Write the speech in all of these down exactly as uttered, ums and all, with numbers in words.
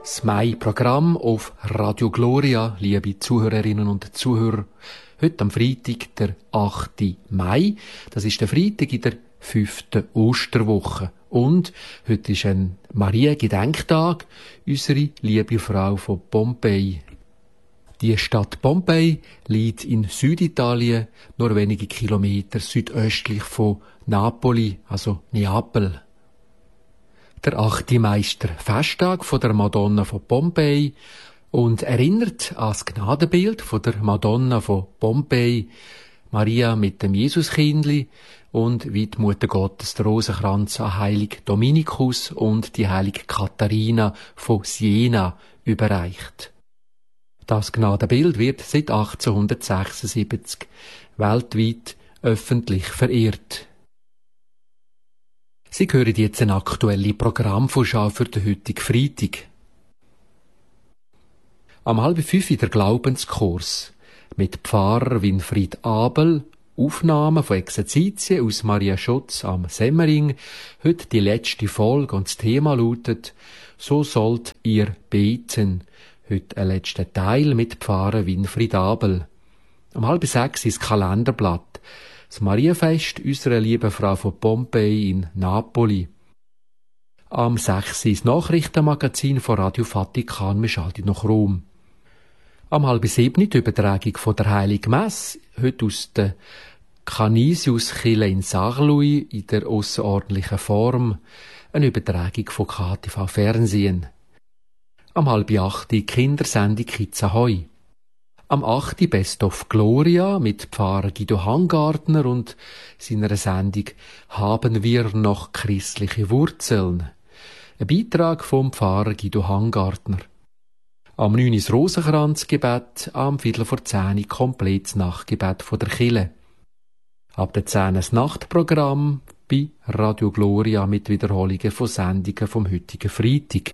Das Mai-Programm auf Radio Gloria, liebe Zuhörerinnen und Zuhörer. Heute am Freitag, der achte Mai. Das ist der Freitag in der fünften Osterwoche. Und heute ist ein Maria-Gedenktag, unsere liebe Frau von Pompeji. Die Stadt Pompeji liegt in Süditalien, nur wenige Kilometer südöstlich von Napoli, also Neapel. Der achte Mai ist der Festtag von der Madonna von Pompeji und erinnert an das Gnadenbild von der Madonna von Pompeji, Maria mit dem Jesuskindli und wie die Mutter Gottes der Rosenkranz an Heilig Dominikus und die Heilige Katharina von Siena überreicht. Das Gnadenbild wird seit achtzehnhundertsechsundsiebzig weltweit öffentlich verehrt. Sie hören jetzt eine aktuelle Programmvorschau für den heutigen Freitag. Am halb fünf der Glaubenskurs mit Pfarrer Winfried Abel, Aufnahmen von Exerzitien aus Maria Schutz am Semmering, heute die letzte Folge und das Thema lautet «So sollt ihr beten». Heute ein letzter Teil mit Pfarrer Winfried Abel. Um halb sechs ist das Kalenderblatt. Das Marienfest unserer lieben Frau von Pompeji in Napoli. Am sechs ist das Nachrichtenmagazin von Radio Vatikan, wir schalten nach Rom. Am halb sieben die Übertragung von der Heiligen Messe, heute aus der Canisiuskirche in Sarlui in der ausserordentlichen Form, eine Übertragung von K T V Fernsehen. Am halb acht die Kindersendung Kids Ahoi. Am acht Best of Gloria mit Pfarrer Guido Hangartner und seiner Sendung «Haben wir noch christliche Wurzeln?» Ein Beitrag vom Pfarrer Guido Hangartner. Am neun das Rosenkranzgebet, am Viertel vor zehn komplettes Nachtgebet von der Kirche. Ab der zehn das Nachtprogramm bei Radio Gloria mit Wiederholungen von Sendungen vom heutigen Freitag.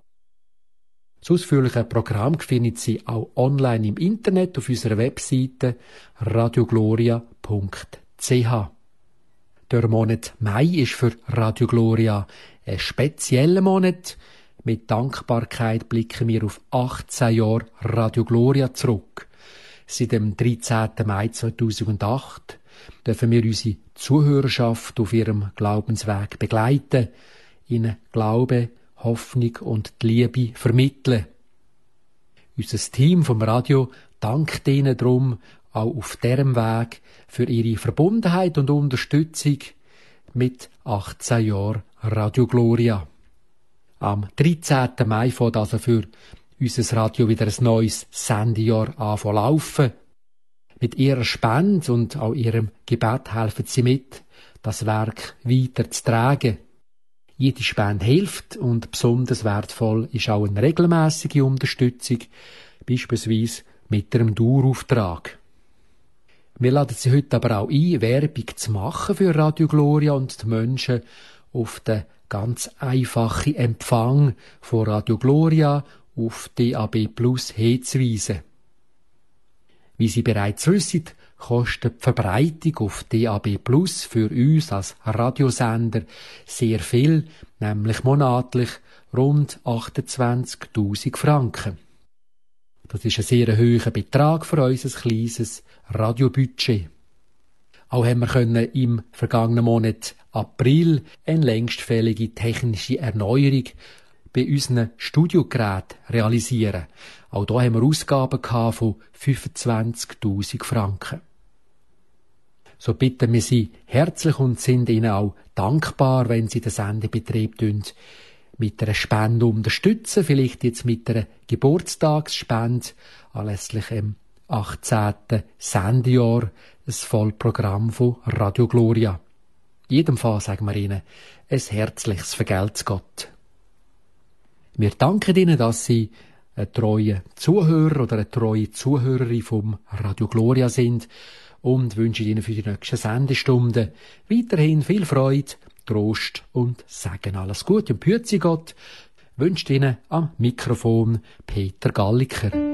Das ausführliche Programm finden Sie auch online im Internet auf unserer Webseite radiogloria punkt c h. Der Monat Mai ist für Radio Gloria ein spezieller Monat. Mit Dankbarkeit blicken wir auf achtzehn Jahre Radio Gloria zurück. Seit dem dreizehnten Mai zweitausendacht dürfen wir unsere Zuhörerschaft auf ihrem Glaubensweg begleiten, ihnen Glaube, Hoffnung und die Liebe vermitteln. Unser Team vom Radio dankt Ihnen darum auch auf diesem Weg für Ihre Verbundenheit und Unterstützung mit achtzehn Jahren Radio Gloria. Am dreizehnten Mai fängt also für unser Radio wieder ein neues Sendejahr an zu laufen. Mit Ihrer Spende und auch Ihrem Gebet helfen Sie mit, das Werk weiter zu tragen. Jede Spende hilft und besonders wertvoll ist auch eine regelmäßige Unterstützung, beispielsweise mit einem Dauerauftrag. Wir laden Sie heute aber auch ein, Werbung zu machen für Radio Gloria und die Menschen auf den ganz einfachen Empfang von Radio Gloria auf D A B Plus hinzuweisen. Wie Sie bereits wissen, kostet die Verbreitung auf D A B Plus für uns als Radiosender sehr viel, nämlich monatlich rund achtundzwanzigtausend Franken. Das ist ein sehr hoher Betrag für unser kleines Radiobudget. Auch haben wir können im vergangenen Monat April eine längstfällige technische Erneuerung bei unseren Studiogeräten realisieren. Auch da haben wir Ausgaben von fünfundzwanzigtausend Franken. So bitten wir Sie herzlich und sind Ihnen auch dankbar, wenn Sie den Sendebetrieb mit einer Spende unterstützen, vielleicht jetzt mit einer Geburtstagsspende anlässlich dem achtzehnten Sendejahr, ein Vollprogramm von Radio Gloria. In jedem Fall sagen wir Ihnen ein herzliches Vergelt's Gott. Wir danken Ihnen, dass Sie ein treuer Zuhörer oder eine treue Zuhörerin vom Radio Gloria sind und wünschen Ihnen für die nächsten Sendestunden weiterhin viel Freude, Trost und Segen. Alles Gute und behüte Sie Gott, wünscht Ihnen am Mikrofon Peter Galliker.